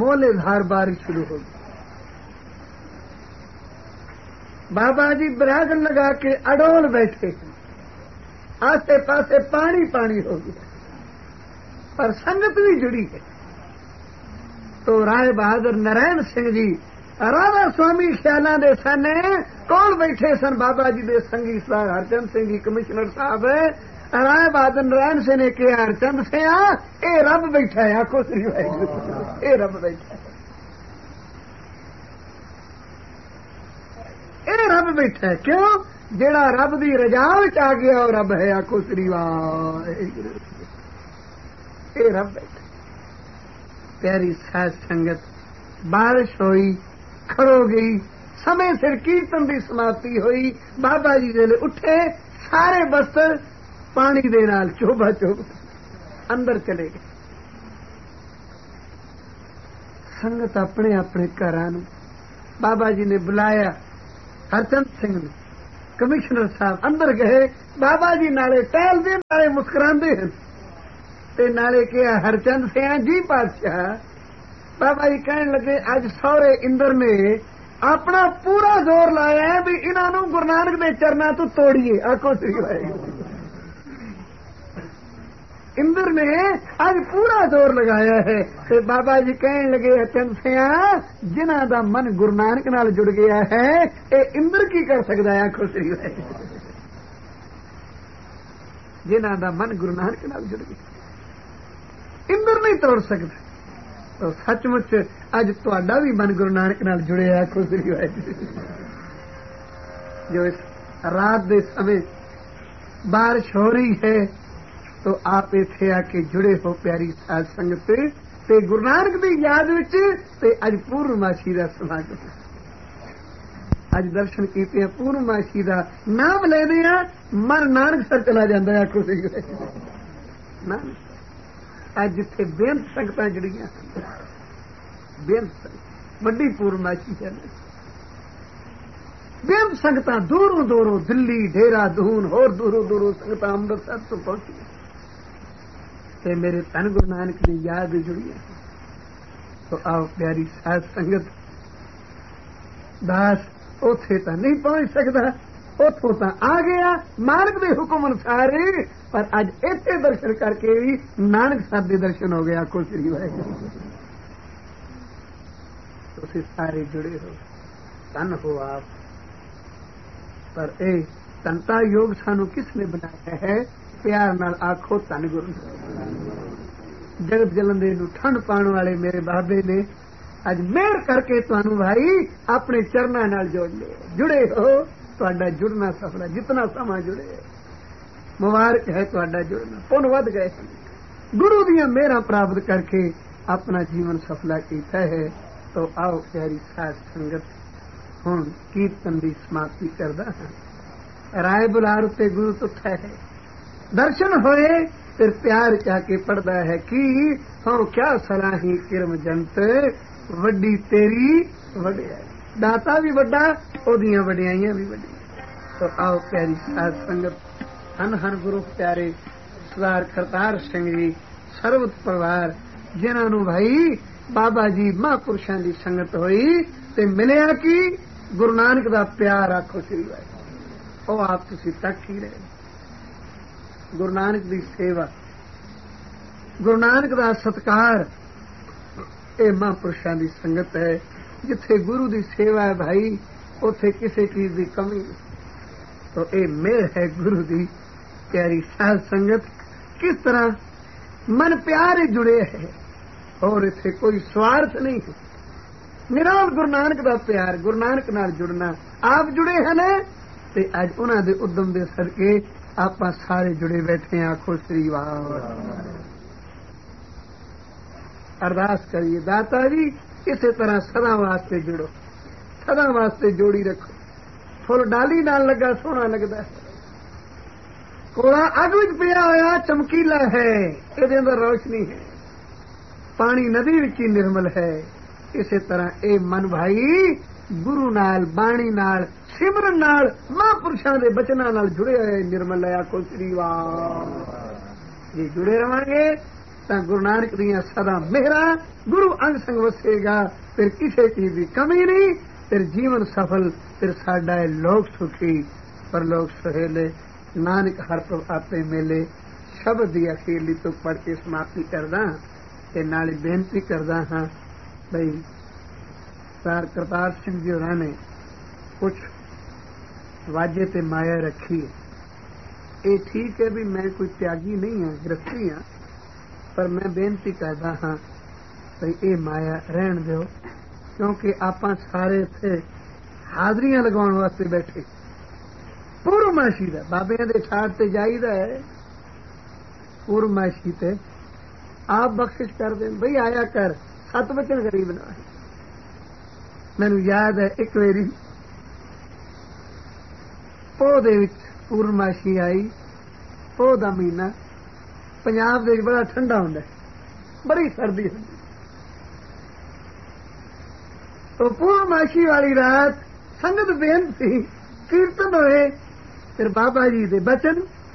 मूलेधार बारिश शुरू हो गई। बाबा जी बिराजन लगा के अडोल बैठे, आसे पासे पानी पानी हो गया, पर संगत भी जुड़ी है। तो राय बहादुर नारायण सिंह जी राधा स्वामी ख्यालों दे सन, कौन बैठे सन? बाबा जी दे संगी सरदार हरचंद सिंह जी कमिश्नर साहब। राय बहादुर नारायण सिंह ने कहा, हरचंद सिंह ये रब बैठा है, आखो श्री वाहिगुरू, ये रब बैठा है, ये रब बैठा है। क्यों? जेड़ा रब दी रजा विच आ गया वो रब है, आखो श्री वाहिगुरू, ये रब बैठा। प्यारी साध संगत, बारिश हुई, खड़ो गई, समय सिर कीर्तन की समाप्ति हुई। बाबा जी वेले उठे, सारे बस्तर पानी दे नाल चोबा चोब अंदर चले गए। संगत अपने अपने घरां नूं बाबा जी ने बुलाया। हरचंद सिंह ने, कमिश्नर साहब अंदर गए। बाबा जी नाले टहलदे नाले मुस्कुरांदे हैं ते नाले कहा, हरचंद सिंह जी पातशाह। बाबा जी कहने लगे, अज सौरे इंद्र ने अपना पूरा जोर लाया है भी इन्हों गुरु नानक के चरणों तो तोड़िए, आखो श्री वाहिगुरू। इंद्र ने आज पूरा जोर लगाया है। ते बाबा जी कहने लगे, हरचंद सिंह जिन्हां दा मन गुरु नानक नाल जुड़ गया है, ये इंद्र की कर सकता है, आखो श्री वाहिगुरू। जिन्हां दा मन गुरु नानक नाल जुड़ गया, इंद्र नहीं तोड़ सकता। तो सचमुच अज तुहाडा भी मन गुरु नानक नाल जुड़े, आखो श्री वाहिगुरू। जो इस रात दे समय बारिश हो रही है, तो आप इत्थे आके जुड़े हो प्यारी साध संगत, ते गुरु नानक दी याद विच ते अज पूर्णमासी दा समागम। अज दर्शन कीते पूर्णमासी दा नाम लेदे आ, मन नानक सर चला जांदा है, आखो श्री वाहिगुरू। नानक अज जिथे बेअंत संगतां जुड़ियां, बेअंत वड्डी पूर्णमासी है। बेअंत संगतां दूरों दूरों, दिल्ली, देहरादून, होर दूरों दूरों संगतां अमृतसर तो पहुंची ते मेरे धन गुरु नानक की याद जुड़ी है। तो आओ प्यारी साध संगत, दास उथे तो नहीं पहुंच सकता, उथों तो आ गया मालिक के हुक्म अनुसार, पर अज इत्थे दर्शन करके भी नानक साहब के दर्शन हो गए, आखो श्री वाहिगुरू। तुसीं सारे जुड़े हो, धन हो आप। पर ए तनता योग सानू किसने बनाया है? प्यार नाल आखो धन गुरु। जगत जलंदे नूं ठंड पाने वाले मेरे बाबे ने अज मेहर करके तुहानू भाई अपने चरणों नाल जोड़ लिया, जुड़े हो। तुहाडा जुड़ना सफल है, जितना समा जुड़े, मुबारक है तुहाडा जुड़ना, पुन वध गए। गुरु दियां मेहरां प्राप्त करके अपना जीवन सफला कीता है। तो आओ प्यारी साध संगत, हुण कीर्तन की समाप्ति करदा हां। राय बुलार उत्ते गुरु तुठा है, दर्शन होए फिर प्यार जाके पढ़दा है कि हाँ क्या सलाही किरम जंत, वड्डी तेरी वड्याई। दाता भी वड्डा, ओदियां वड्याइयां भी वड्डियां। तो आओ प्यारी साध संगत, हन हन गुरु प्यारे सरदार करतार सिंह जी सरबत परिवार, जिन्हां नूं भाई बाबा जी महापुरुषां दी संगत होई ते मिलिया कि गुरु नानक दा प्यार, आखो श्री वाहिगुरू। ओ आप तुसीं तक ही रहे, गुरु नानक दी सेवा, गुरु नानक दा सत्कार, ये महापुरुषां दी संगत है। जिथे गुरु दी सेवा है भाई, उथे किसी चीज की कमी नहीं। तो ये मेहर है गुरु दी। प्यारी साध संगत, किस तरह मन प्यार ही जुड़े है और इथे कोई स्वार्थ नहीं है। निराल गुरु नानक दा प्यार, गुरु नानक नाल जुड़ना, आप जुड़े हैं ना, ते अज उन्हां दे उद्यम दे सदके आपां सारे जुड़े बैठे हैं, आखो श्री वाहिगुरू। अरदास करिए, दाता जी इसे तरह सदा वास्ते जुड़ो, सदा वास्ते जोड़ी रखो। फुल डाली नाल लगा सोहना लगदा है, कोड़ा अग विच पिया होया चमकीला है, इहदे अंदर रोशनी है, पानी नदी विच ही निर्मल है। इसे तरह ए मन भाई गुरु नाल, बाणी नाल, सिमरन नाल, महापुरुषां दे बचनां नाल जुड़े होए निर्मल है, आखो श्री वाहिगुरू। जे जुड़े रहांगे ਤਾਂ ਗੁਰੂ ਨਾਨਕ ਦੀਆਂ ਸਦਾ ਮਿਹਰਾਂ ਗੁਰੂ ਅੰਗ ਸੰਗ ਵਸੇਗਾ। ਫਿਰ ਕਿਸੇ ਚੀਜ਼ ਦੀ ਕਮੀ ਨਹੀਂ, ਫਿਰ ਜੀਵਨ ਸਫਲ, ਫਿਰ ਸਾਡਾ ਹੈ ਲੋਕ ਸੁਖੀ ਪਰਲੋਕ ਸੁਹੇਲੇ। ਨਾਨਕ ਹਰ ਪ੍ਰਭ ਆਪੇ ਮੇਲੇ। ਸ਼ਬਦ ਦੀ ਅਖੀਰਲੀ ਤੋਂ ਪੜ੍ਹ ਕੇ ਸਮਾਪਤੀ ਕਰਦਾ ਤੇ ਨਾਲੇ ਬੇਨਤੀ ਕਰਦਾ ਹਾਂ ਬਈ ਸਰ ਕਰਤਾਰ ਸਿੰਘ ਜੀ ਹੋਰਾਂ ਨੇ ਕੁਛ ਵਾਜੇ ਤੇ ਮਾਇਆ ਰੱਖੀ ਹੈ। ਇਹ ਠੀਕ ਹੈ ਵੀ ਮੈਂ ਕੋਈ ਤਿਆਗੀ ਨਹੀਂ ਹਾਂ, ਗ੍ਰਸਤੀ ਹਾਂ, ਪਰ ਮੈਂ ਬੇਨਤੀ ਕਰਦਾ ਹਾਂ ਬਈ ਇਹ ਮਾਇਆ ਰਹਿਣ ਦਿਓ, ਕਿਉਂਕਿ ਆਪਾਂ ਸਾਰੇ ਇੱਥੇ ਹਾਜ਼ਰੀਆਂ ਲਗਾਉਣ ਵਾਸਤੇ ਬੈਠੇ। ਪੂਰਮਾਸ਼ੀ ਦਾ ਬਾਬਿਆਂ ਦੇ ਠਾਠ ਤੇ ਜਾਈਦਾ ਹੈ, ਪੂਰਮਾਸ਼ੀ ਤੇ ਆਪ ਬਖਸ਼ਿਸ਼ ਕਰ ਦੇਣ ਬਈ ਆਇਆ ਕਰ, 7 ਵਚਨ ਗਰੀਬ ਨਾ। ਮੈਨੂੰ ਯਾਦ ਹੈ ਇੱਕ ਵਾਰੀ ਪੋਹ ਦੇ ਵਿੱਚ ਪੂਰਮਾਸ਼ੀ ਆਈ। ਪੋਹ ਦਾ ਮਹੀਨਾ ਪੰਜਾਬ ਦੇ ਵਿੱਚ ਬੜਾ ਠੰਡਾ ਹੁੰਦਾ, ਬੜੀ ਸਰਦੀ ਹੁੰਦੀ। ਉਹ ਪੂਰਮਾਸ਼ੀ ਵਾਲੀ ਰਾਤ ਸੰਗਤ ਬੇਨਤੀ ਕੀਰਤਨ ਹੋਏ, ਫਿਰ ਬਾਬਾ ਜੀ ਦੇ ਬਚਨ